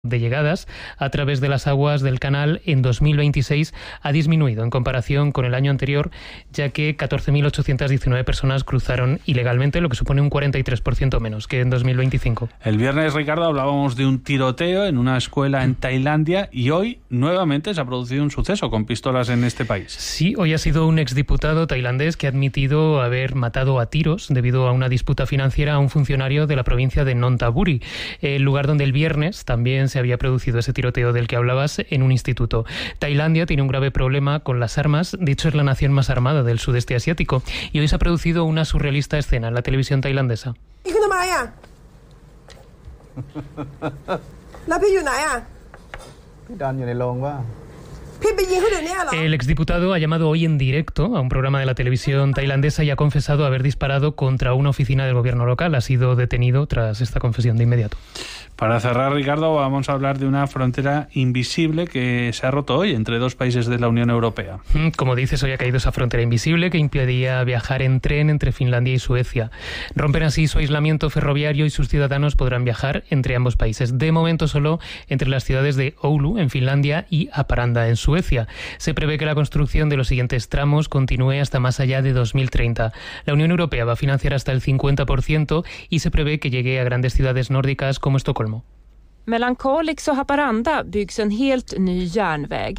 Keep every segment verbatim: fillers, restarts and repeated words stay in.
de llegadas a través de las aguas del canal en dos mil veintiséis ha disminuido en comparación con el año anterior, ya que catorce mil ochocientas diecinueve personas cruzaron ilegalmente, lo que supone un cuarenta y tres por ciento menos que en dos mil veinticinco. El viernes, Ricardo, hablábamos de un tiroteo en una escuela en Tailandia y hoy nuevamente se ha producido un suceso con pistolas en este país. Sí, hoy ha sido un exdiputado tailandés que ha admitido haber matado a tiros debido a una disputa financiera a un funcionario de la provincia de Nonthaburi, el lugar donde el viernes también se había producido ese tiroteo del que hablabas en un instituto. Tailandia tiene un grave problema con las armas, de hecho es la nación más armada del sudeste asiático, y hoy se ha producido una surrealista escena en la televisión tailandesa. El exdiputado ha llamado hoy en directo a un programa de la televisión tailandesa y ha confesado haber disparado contra una oficina del gobierno local. Ha sido detenido tras esta confesión de inmediato. Para cerrar, Ricardo, vamos a hablar de una frontera invisible que se ha roto hoy entre dos países de la Unión Europea. Como dices, hoy ha caído esa frontera invisible que impedía viajar en tren entre Finlandia y Suecia. Rompen así su aislamiento ferroviario y sus ciudadanos podrán viajar entre ambos países. De momento solo entre las ciudades de Oulu, en Finlandia, y Haparanda, en Suecia. Se prevé que la construcción de los siguientes tramos continúe hasta más allá de dos mil treinta. La Unión Europea va a financiar hasta el cincuenta por ciento y se prevé que llegue a grandes ciudades nórdicas como Estocolmo. Mellan Kalix och Haparanda byggs en helt ny järnväg.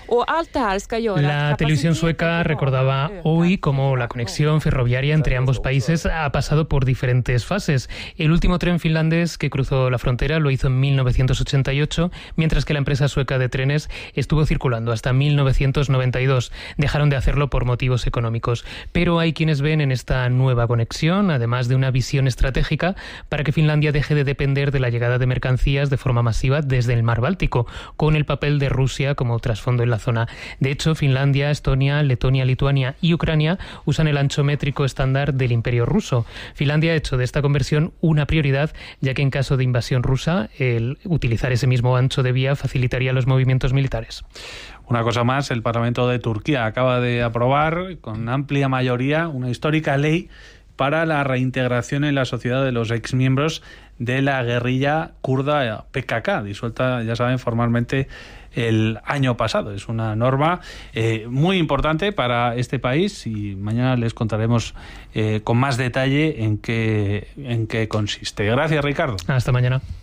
La televisión sueca recordaba hoy cómo la conexión ferroviaria entre ambos países ha pasado por diferentes fases. El último tren finlandés que cruzó la frontera lo hizo en mil novecientos ochenta y ocho, mientras que la empresa sueca de trenes estuvo circulando hasta mil novecientos noventa y dos. Dejaron de hacerlo por motivos económicos. Pero hay quienes ven en esta nueva conexión, además de una visión estratégica, para que Finlandia deje de depender de la llegada de mercancías de forma masiva desde el mar Báltico, con el papel de Rusia como trasfondo en la zona. De hecho, Finlandia, Estonia, Letonia, Lituania y Ucrania usan el ancho métrico estándar del Imperio ruso. Finlandia ha hecho de esta conversión una prioridad, ya que en caso de invasión rusa, el utilizar ese mismo ancho de vía facilitaría los movimientos militares. Una cosa más, el Parlamento de Turquía acaba de aprobar con amplia mayoría una histórica ley para la reintegración en la sociedad de los exmiembros de la guerrilla kurda P K K, disuelta, ya saben, formalmente el año pasado. Es una norma eh, muy importante para este país y mañana les contaremos eh, con más detalle en qué, en qué consiste. Gracias, Ricardo. Hasta mañana.